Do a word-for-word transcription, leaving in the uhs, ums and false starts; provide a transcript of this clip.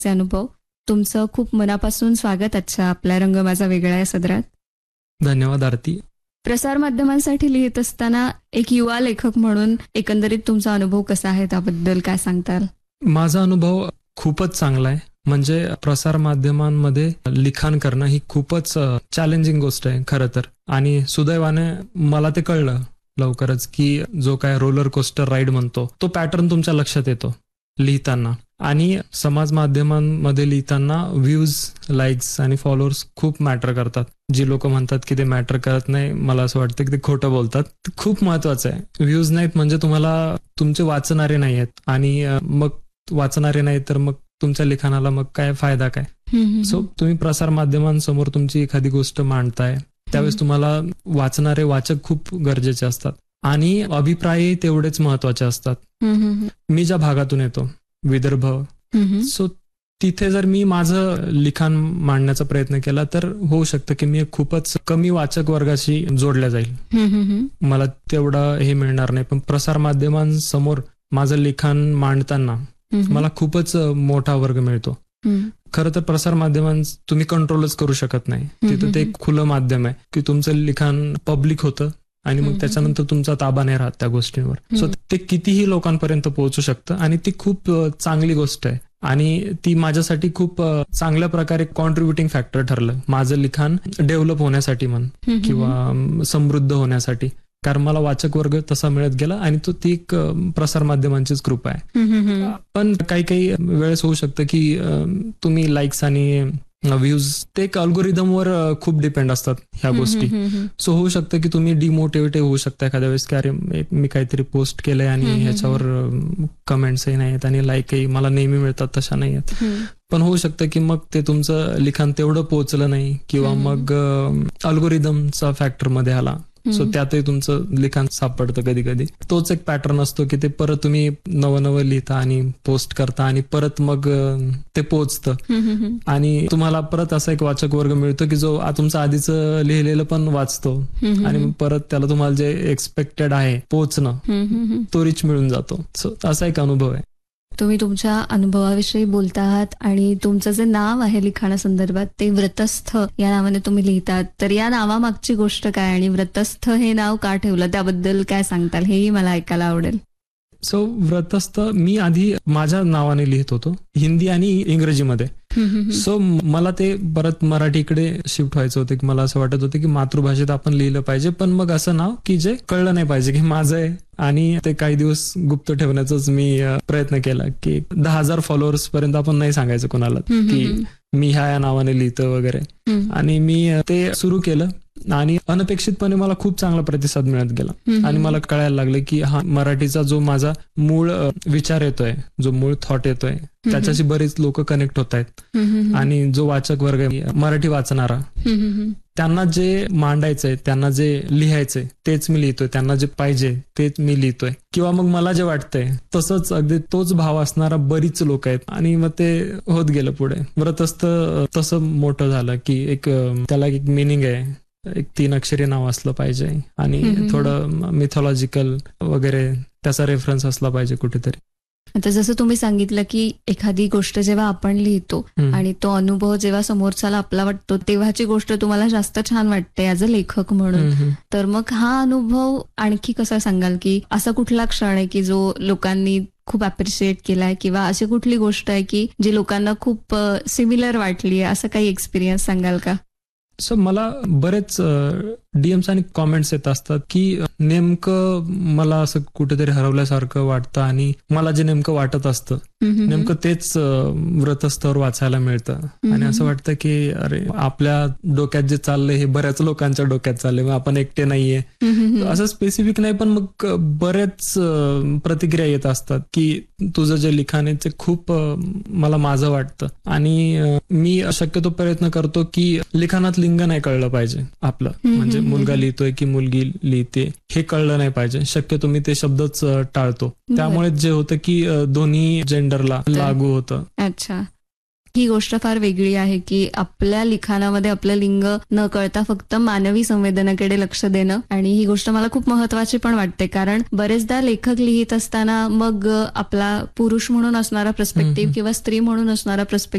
चे अनुभव. तुमचं खूप मनापासून स्वागत आजच्या आपल्या रंग माझा वेगळा या सदरात. धन्यवाद आरती. प्रसारमाध्यमांसाठी लिहित असताना एक युवा लेखक म्हणून एकंदरीत तुमचा अनुभव कसा आहे त्याबद्दल काय सांगताल? माझा अनुभव खूपच चांगला आहे. म्हणजे प्रसार माध्यमांमध्ये लिखाण करणं ही खूपच चॅलेंजिंग गोष्ट आहे खरं तर. आणि सुदैवाने मला ते कळलं लवकरच की जो काय रोलर कोस्टर राईड म्हणतो तो पॅटर्न तुमच्या लक्षात येतो लिहिताना. आणि समाज माध्यमांमध्ये लिहिताना व्ह्यूज, लाईक्स आणि फॉलोअर्स खूप मॅटर करतात. जी लोक म्हणतात की ते मॅटर करत नाही, मला असं वाटतं की ते खोटं बोलतात. ते खूप महत्वाचं आहे. व्ह्यूज नाहीत म्हणजे तुम्हाला तुमचे वाचणारे नाही आहेत, आणि मग वाचणारे नाहीत तर मग तुमच्या लिखाणाला मग काय फायदा काय. सो तुम्ही प्रसार माध्यमांसमोर तुमची एखादी गोष्ट मांडताय त्यावेळेस तुम्हाला वाचणारे वाचक खूप गरजेचे असतात आणि अभिप्रायही तेवढेच महत्वाचे असतात. मी ज्या भागातून येतो विदर्भ, सो तिथे जर मी माझं लिखाण मांडण्याचा प्रयत्न केला तर होऊ शकतं की मी खूपच कमी वाचक वर्गाशी जोडल्या जाईल, मला तेवढं हे मिळणार नाही. पण प्रसार माध्यमांसमोर माझं लिखाण मांडताना मला खूपच मोठा वर्ग मिळतो. खरं तर प्रसार माध्यमां तुम्ही कंट्रोलच करू शकत नाही. तिथं ते एक खुलं माध्यम आहे की तुमचं लिखाण पब्लिक होतं आणि मग त्याच्यानंतर तुमचा ताबा नाही राहत त्या गोष्टींवर. सो ते कितीही लोकांपर्यंत पोहोचू शकतं आणि ती खूप चांगली गोष्ट आहे. आणि ती माझ्यासाठी खूप चांगल्या प्रकारे कॉन्ट्रीब्युटिंग फॅक्टर ठरलं माझं लिखाण डेव्हलप होण्यासाठी म्हण किंवा समृद्ध होण्यासाठी. कारण मला वाचक वर्ग तसा मिळत गेला आणि तो ती एक प्रसार माध्यमांचीच कृपा आहे. पण काही काही वेळेस होऊ शकतं की तुम्ही लाईक्स आणि व्ह्यूज ते एक अल्गोरिदमवर खूप डिपेंड असतात ह्या गोष्टी. सो होऊ शकतं की तुम्ही डिमोटिवेटिव्ह होऊ शकता एखाद्या वेळेस की अरे मी काहीतरी पोस्ट केलंय आणि ह्याच्यावर कमेंट्सही नाही आहेत आणि लाईकही मला नेहमी मिळतात तशा नाही आहेत. पण होऊ शकतं की मग ते तुमचं लिखाण तेवढं पोहोचलं नाही किंवा मग अल्गोरिदमचा फॅक्टर मध्ये आला. सो त्यातही तुमचं लिखाण सापडतं कधी कधी. तोच एक पॅटर्न असतो की ते परत तुम्ही नवं नवं लिहिता आणि पोस्ट करता आणि परत मग ते पोचतं आणि तुम्हाला परत असा एक वाचक वर्ग मिळतो की जो तुमचं आधीचं लिहिलेलं पण वाचतो आणि परत त्याला तुम्हाला जे एक्सपेक्टेड आहे पोचणं तो रिच मिळून जातो. सो असा एक अनुभव आहे. तुम्ही तुमच्या अनुभवाविषयी बोलता आहात आणि तुमचं जे नाव आहे लिखाणासंदर्भात ते व्रतस्थ या नावाने तुम्ही लिहितात. तर या नावामागची गोष्ट काय आणि व्रतस्थ हे नाव का ठेवलं त्याबद्दल काय सांगताल, हेही मला ऐकायला आवडेल. सो व्रतस्थ मी आधी माझ्या नावाने लिहित होतो हिंदी आणि इंग्रजीमध्ये. सो मला ते परत मराठीकडे शिफ्ट व्हायचं होतं की मला असं वाटत होतं की मातृभाषेत आपण लिहिलं पाहिजे, पण मग असं नाव की जे कळलं नाही पाहिजे की माझं आहे. आणि ते काही दिवस गुप्त ठेवण्याचाच मी प्रयत्न केला की दहा हजार फॉलोअर्स पर्यंत आपण नाही सांगायचं कोणाला की मी ह्या या नावाने लिहितो वगैरे. आणि मी ते सुरू केलं आणि अनपेक्षितपणे मला खूप चांगला प्रतिसाद मिळत गेला आणि मला कळायला लागलं की हा मराठीचा जो माझा मूळ विचार येतोय, जो मूळ थॉट येतोय त्याच्याशी बरेच लोक कनेक्ट होत आहेत. आणि जो वाचक वर्ग आहे मराठी वाचणारा त्यांना जे मांडायचंय, त्यांना जे लिहायचंय तेच मी लिहितोय, त्यांना जे पाहिजे तेच मी लिहितोय किंवा मग मला जे वाटतंय तसंच अगदी तोच भाव असणारा बरीच लोक आहेत. आणि मग ते होत गेलं पुढे. व्रतस्थ तसं मोठं झालं की एक त्याला एक मिनिंग आहे, एक तीन अक्षरी नाव असलं पाहिजे आणि थोडं मिथॉलॉजिकल वगैरे त्याचा रेफरन्स असला पाहिजे कुठेतरी. आता जसं तुम्ही सांगितलं की एखादी गोष्ट जेव्हा आपण लिहितो आणि तो अनुभव जेव्हा समोरच्याला आपला वाटतो तेव्हाची गोष्ट तुम्हाला जास्त छान वाटते ऍज अ लेखक म्हणून. तर मग हा अनुभव आणखी कसा सांगाल की असा कुठला क्षण आहे की जो लोकांनी खूप अप्रिशिएट केलाय किंवा अशी कुठली गोष्ट आहे की जी लोकांना खूप सिमिलर वाटली आहे, असं काही एक्सपिरियन्स सांगाल का? सो मला बरेच डीएम्स आणि कॉमेंट्स येत असतात की नेमकं मला असं कुठेतरी हरवल्यासारखं वाटतं आणि मला जे नेमकं वाटत असतं नेमकं तेच व्रतस्थावर वाचायला मिळतं आणि असं वाटतं की अरे आपल्या डोक्यात जे चाललंय हे बऱ्याच लोकांच्या डोक्यात चाललंय, मग आपण एकटे नाहीये. असं स्पेसिफिक नाही पण मग बरेच प्रतिक्रिया येत असतात की तुझं जे लिखाण आहे ते खूप मला माझं वाटतं. आणि मी शक्यतो प्रयत्न करतो की लिखाणात लिंग नाही कळलं पाहिजे आपलं, म्हणजे मुलगा लिहितोय की मुलगी लिहिते हे कळलं नाही पाहिजे. शक्यतो मी ते शब्दच टाळतो. त्यामुळे जे होतं की दोन्ही जेंडरला लागू होतं. अच्छा. ही गोष्ट फार वेगळी आहे की आपल्या लिखाणामध्ये आपलं लिंग न कळता फक्त मानवी संवेदनेकडे लक्ष देणं. आणि ही गोष्ट मला खूप महत्वाची पण वाटते, कारण बरेचदा लेखक लिहित असताना मग आपला पुरुष म्हणून असणारा पर्स्पेक्टिव्ह किंवा स्त्री म्हणून असणारा पर्स्पेक्टिव्ह